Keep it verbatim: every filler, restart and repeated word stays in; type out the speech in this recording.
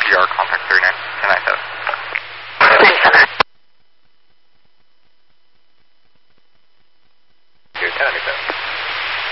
G R, contact three nine, ten nine seven. Two, ten ninety-seven.